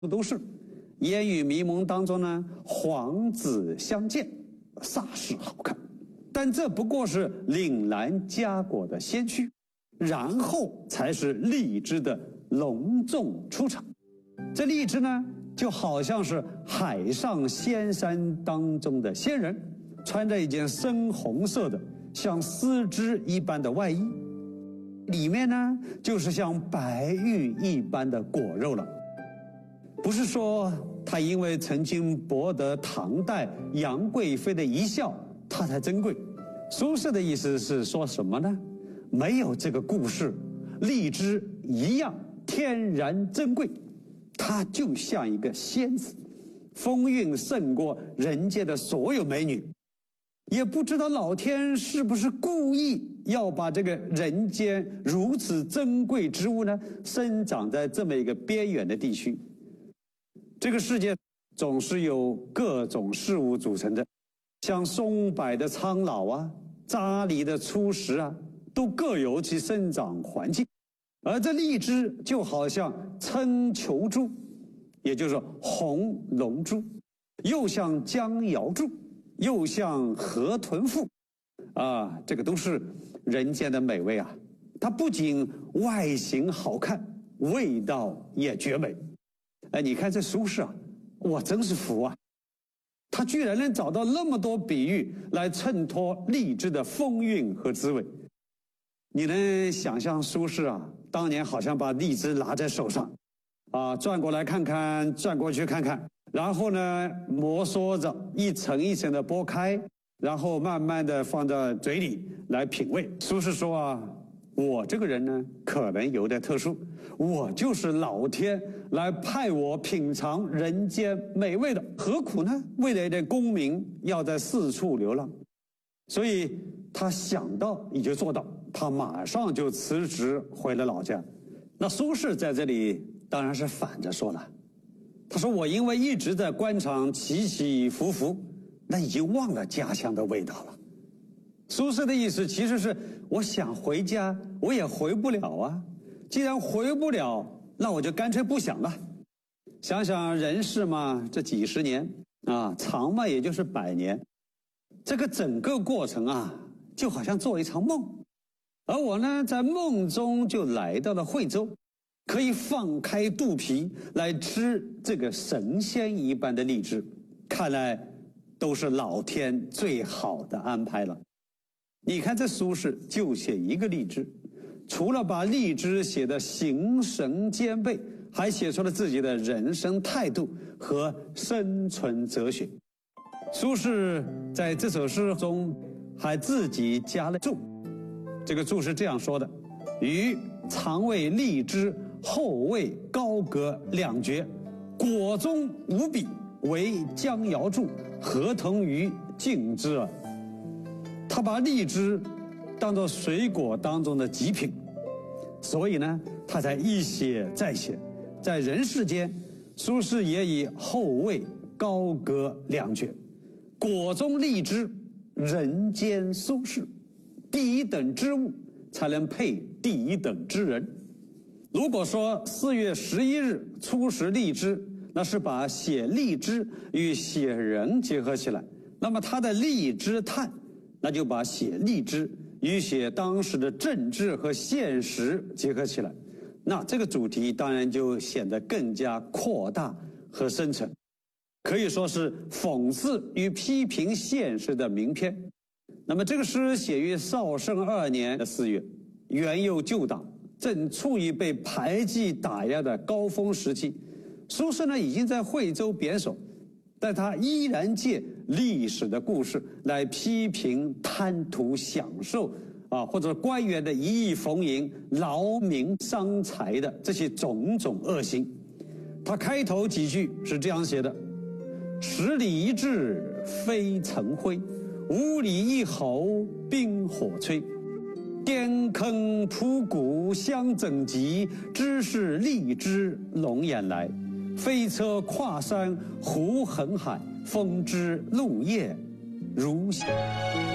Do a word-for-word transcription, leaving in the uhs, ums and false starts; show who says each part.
Speaker 1: 都是烟雨迷蒙当中呢，皇子相见，煞是好看。但这不过是岭南佳果的先驱，然后才是荔枝的隆重出场。这荔枝呢，就好像是海上仙山当中的仙人，穿着一件深红色的像丝织一般的外衣，里面呢就是像白玉一般的果肉了。不是说它因为曾经博得唐代杨贵妃的一笑，它才珍贵。苏轼的意思是说什么呢？没有这个故事，荔枝一样天然珍贵。它就像一个仙子，风韵胜过人间的所有美女。也不知道老天是不是故意要把这个人间如此珍贵之物呢，生长在这么一个边远的地区。这个世界总是由各种事物组成的，像松柏的苍老啊，扎梨的粗实啊，都各有其生长环境。而这荔枝就好像称球珠，也就是红龙珠，又像江瑶柱，又像河豚腹，啊，这个都是人间的美味啊！它不仅外形好看，味道也绝美。哎，你看这苏轼啊，我真是服啊！他居然能找到那么多比喻来衬托荔枝的风韵和滋味。你能想象苏轼啊，当年好像把荔枝拿在手上，啊，转过来看看，转过去看看，然后呢，摩挲着一层一层的剥开，然后慢慢的放在嘴里来品味。苏轼说啊，我这个人呢，可能有点特殊，我就是老天来派我品尝人间美味的，何苦呢？为了一点功名，要在四处流浪。所以他想到也就做到，他马上就辞职回了老家。那苏轼在这里当然是反着说了，他说我因为一直在官场起起伏伏，那已经忘了家乡的味道了。苏轼的意思其实是，我想回家，我也回不了啊。既然回不了，那我就干脆不想了。想想人世嘛，这几十年啊，长嘛也就是百年，这个整个过程啊，就好像做一场梦。而我呢，在梦中就来到了惠州，可以放开肚皮来吃这个神仙一般的荔枝，看来都是老天最好的安排了。你看这苏轼就写一个荔枝，除了把荔枝写得形神兼备，还写出了自己的人生态度和生存哲学。苏轼在这首诗中还自己加了注，这个注是这样说的：余常谓荔枝后味高阁两绝，果中无比，为江瑶柱，何同于敬之耳。他把荔枝当作水果当中的极品，所以呢，他才一写再写。在人世间，苏轼也以后味高阁两绝，果中荔枝，人间苏轼。第一等之物才能配第一等之人。如果说四月十一日初识荔枝，那是把写荔枝与写人结合起来，那么他的荔枝叹，那就把写荔枝与写当时的政治和现实结合起来，那这个主题当然就显得更加扩大和深沉，可以说是讽刺与批评现实的名篇。那么这个诗写于绍圣二年的四月，元佑旧党正处于被排挤打压的高峰时期，苏轼呢已经在惠州贬守，但他依然借历史的故事来批评贪图享受啊，或者官员的一意逢迎、劳民伤财的这些种种恶行。他开头几句是这样写的：十里一至飞尘灰，五里一侯冰火吹。滇坑铺谷相整集，知是荔枝龙眼来。飞车跨山湖横海，风知路夜如行。